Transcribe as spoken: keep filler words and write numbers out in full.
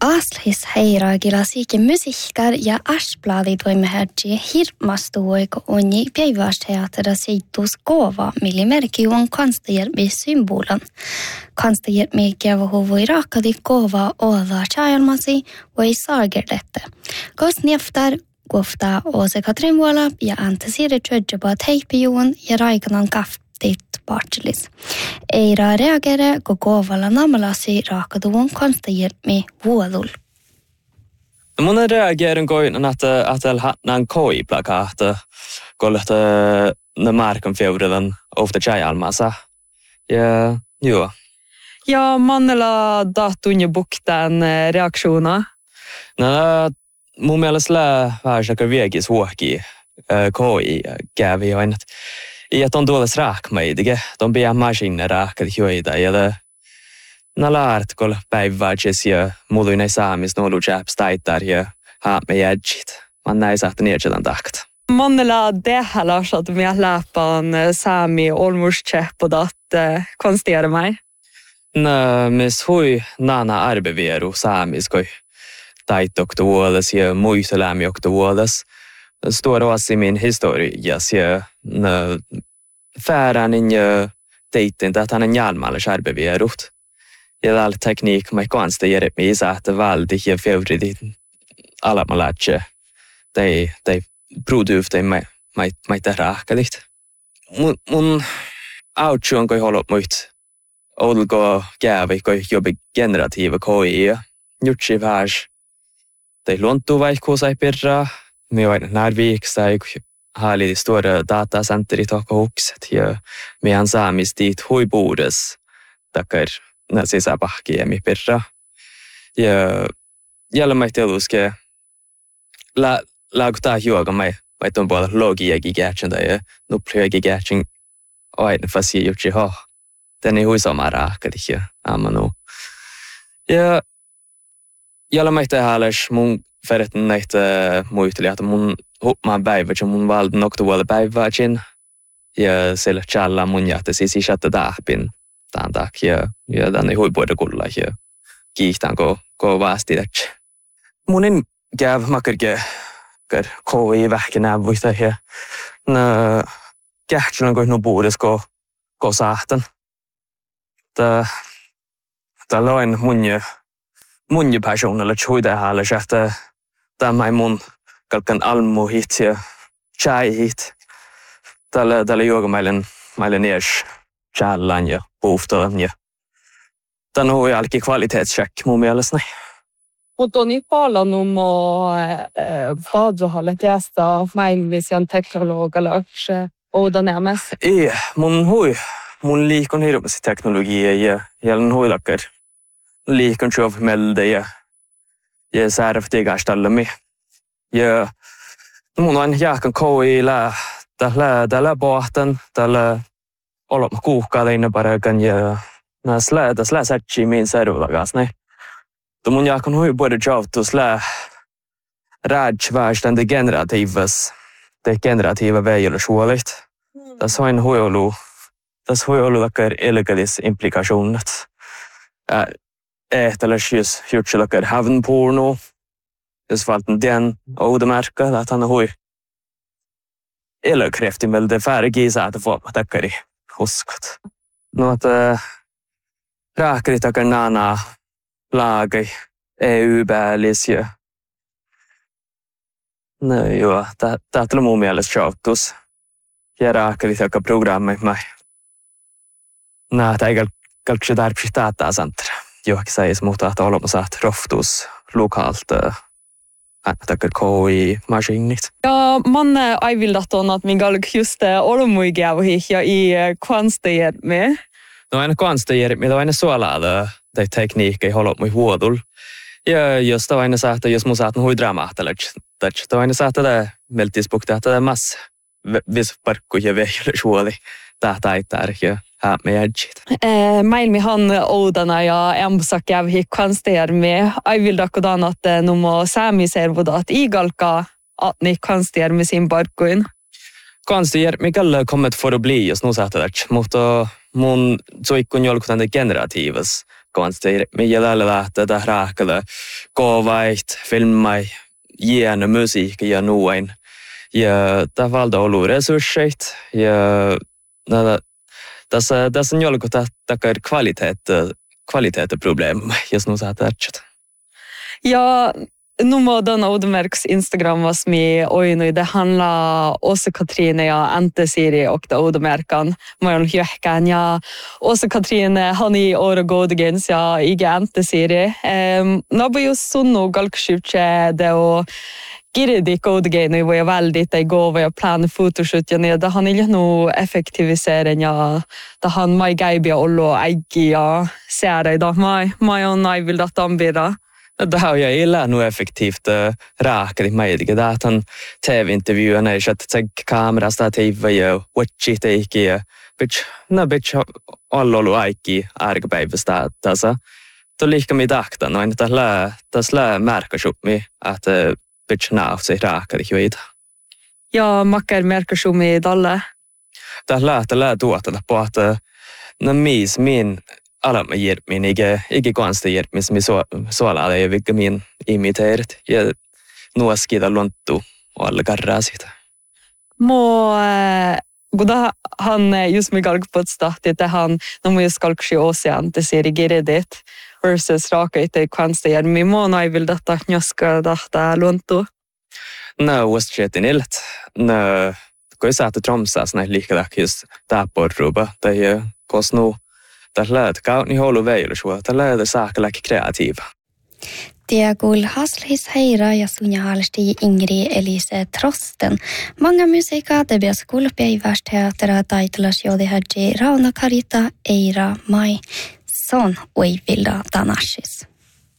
Aslhis heiraagilla siikin musiikkar ja Aspladit voimme hörtsi hirmastuoiko onni päivästeatera seittus kova millimerkki on konstahjelmi symbolen. Konstahjelmi kävahu voi raakadi kova oda chajalmasi voi saagerlette. Kos neftar gofta Åse Katrin Vuola ja Ante Siri Tjödjöba teipijuun ja raikanan kaftit Bartselis. Eira reagere ko kovalla namalasi raakaduun konstahjelmi vuolul. Mun reagerin koin että atel hatnan koi plakata kolta na markan fevrilan ofta chajalmasa. Ja joo. Ja mannella datunja buktan reaktiona. No mun mielestä lää vähän viegis huoki koi kävi aina. Ja ton tuolas raakmaidige, ton pia maskiner raakad hjoida ja na laart kol päiväjis ja muluinen saamis nolu chaps taittar ja haamme jädjit. Man näin saat niedjelan tahkat. Mannella dehalas att me läpan saami olmuscheppodat konstera mig. Na mis hui nana arbeveru saamis koi taitoktuolas ja muistelämi oktuolas. Står oss i min historia ja färran ja teitin att han är närmare skärbeverut. Ja all teknik med konst ger det mig så att väldigt jag favorit alla malache. De de produkter med med med det raakadigt. Mun mun outchon koi hålla mot olgo gävi koi jobbe generativa koi. Jutsi värs. De lontu vaikko sai perra. Me vain Narvik sai hali stora datacenteri taka hukset ja meidän saamistit huipuudes takar na sisäpahki ja mi perra. Ja jällä mä teluske la laagta juoga mai mai ton puolella logia gigatchen ja nuplea gigatchen aina fasi jutsi ha. Tänne huisama raakadi ja amanu. Ja jällä mä tehalas mun Ferretin näitä muisteli, että mun hupmaan päiväkin, mun valdan oktuvuolle päiväkin. Ja siellä tjalla mun jähtä siis isätä tähpin tämän takia. Ja tänne huipuida kulla ja kiihtään ko, ko vaasti tätsi. Munin käv makarke kar koi vähkä nävuista ja nä kähtsän ko no puudes ko ko sahtan. Tää tää loin munje munje personalla tjuida halas että tämä mun kalkan almu hit ja chai hit. Tällä tällä juoga mailen mailen ees challan ja puuftalan ja tän hui alki kvalitetscheck mun mielestäni. Mutta on niin paljon numo vaadzohalle tästä mailvisian teknologalla ouda nämäs. Ei, mun hui mun liikon hirveästi teknologia ja jälleen huilakkar liikon tjuv melde ja ja särftigastallami. Ja mun on jääkän koilla tällä tällä pohtan tällä olemme kuukauden parakan ja näslä täslä satchi min servulagasne. Tu mun jääkän hui både joutus lä rajvastan de generativas de generativa väjällä suolit. Tässä on huilu tässä huilu lakkar illegalis implikationet. Äh Ehtäläs jos jutsilakar havn porno. Jos valten den oudemerka, att han hui ilökrefti med det färgisa att få tackari huskot. No att raakari takar nana lagai E U-bäälis ja no joo, tää tuli mun mielestä shoutus. Ja raakari takar programmi mai. Nää tää ei kalkse tarpsi tätä santra. Johonkin sais muuta, että olemassa että roftus lokalt tackar koi maskinit. Ja man ei vildat on att min galg just olmuigiavuhi ja i konstahjelmi. No aina konstahjelmi, det var aina suolaa det tekniikka ei hålla mui huodul. Ja jos det var aina saattaa, jos mun saattaa hui dramaattelut, det var aina saattaa det meltispukta, että det mass visparkku ja vehjällä suoli tahtaittar ja haamme jädjit. Mailmi han oudana ja emsak jävhi konstahjelmi. Ei vildat kodan att numo saamiservudat igalka att ni konstahjelmi sin parkkuin. Konstahjelmi kalla kommet för att bli just nu saattaa det. Mutta mun soikkun jolkutan det generativas konsteer millä tällä lähtee tähän rääkällä kovait, filmai, hieno musiikki ja nuoin. Ja tämä valta ollut resursseet ja nada, tässä, tässä on jolko takar kvalitet, kvaliteetproblem, jos nu saa tärkeää. Ja nu må den Odemerks Instagram var med och nu det handlar också Katrine ja Ante Siri och det Odemerkan man hjärkan ja också Katrine han i år och godgens ja i Ante Siri ehm nabo just sunno galksjuche det och Girdi Odegen nu var jag väldigt det går vad jag planerar fotoshoot ja det han är nog effektivisering ja det han mai gaibia ollo äggi ja ser idag mai mai on nej vill att ambira. Det har jag illa nu effektivt rääkäli meidikin. Tähän T V-intervjuun ei että se kamerasta T V ja watchi teikki ja bitch, no bitch all ollut aikki arkipäivästä tässä. Tuli ehkä mitä akta noin, että lää, tässä lää märkäsupmi, että bitch naavsi rääkäli juida. Ja makker märkäsupmi dalle? Tässä lää, että lää tuotella på att no mis min alla hjälpmin, ikke, ikke konstig hjälpmin som så, suolaa ei vilka min imiteerit ja nuo skida lunttu alla karraa siitä. Mo goda han just med galgpotstahti että han no mu just galksi ocean te seri geredet versus raka ite konstig hjälpmin mo no vill detta nyaska detta lunttu. No was chetin illet. No kun saatu Tromsas näin liikadak just taporruba tai kos nu tällä kauni holu veilusua tällä saakalakin kreatiiva. Det kuul Haslis Heira ja Sunja Halsti Ingrid Elise Trosten. Många musiikkaa det blir skolpäivästeatera taitelas jodi hadji Rauna Karita Eira Mai. Son oi vilda tanashis.